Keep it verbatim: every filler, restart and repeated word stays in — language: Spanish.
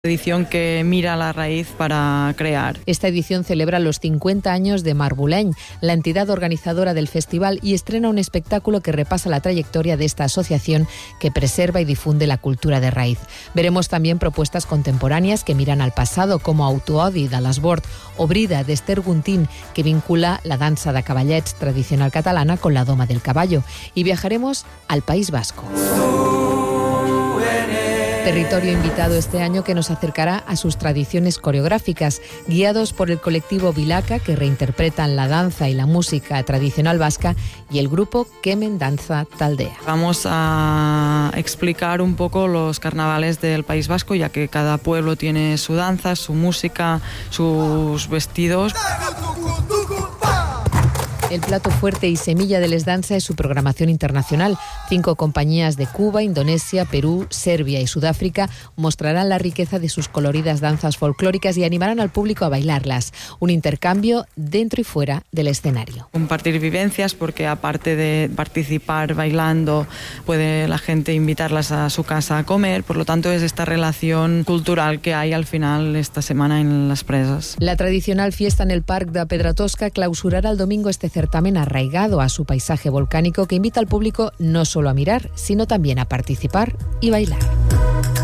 Edición que mira la raíz para crear. Esta edición celebra los cincuenta años de Marbuleny, la entidad organizadora del festival, y estrena un espectáculo que repasa la trayectoria de esta asociación que preserva y difunde la cultura de raíz. Veremos también propuestas contemporáneas que miran al pasado, como Autoodi de l'Esbord o Brida de Esther Guntín, que vincula la dansa de cavallets tradicional catalana con la doma del caballo. Y viajaremos al País Vasco. Territorio invitado este año que nos acercará a sus tradiciones coreográficas, guiados por el colectivo Vilaca, que reinterpretan la danza y la música tradicional vasca, y el grupo Kemen Danza Taldea. Vamos a explicar un poco los carnavales del País Vasco, ya que cada pueblo tiene su danza, su música, sus vestidos. El plato fuerte y semilla de Les Dansa es su programación internacional. Cinco compañías de Cuba, Indonesia, Perú, Serbia y Sudáfrica mostrarán la riqueza de sus coloridas danzas folclóricas y animarán al público a bailarlas. Un intercambio dentro y fuera del escenario. Compartir vivencias, porque aparte de participar bailando, puede la gente invitarlas a su casa a comer. Por lo tanto, es esta relación cultural que hay al final esta semana en Las Presas. La tradicional fiesta en el Parc de Pedra Tosca clausurará el domingo este certamen arraigado a su paisaje volcánico, que invita al público no solo a mirar, sino también a participar y bailar.